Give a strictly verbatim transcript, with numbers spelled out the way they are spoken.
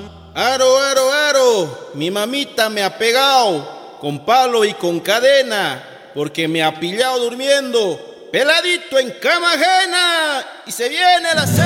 Aro, aro, aro, mi mamita me ha pegado con palo y con cadena porque me ha pillado durmiendo peladito en cama ajena y se viene la cena.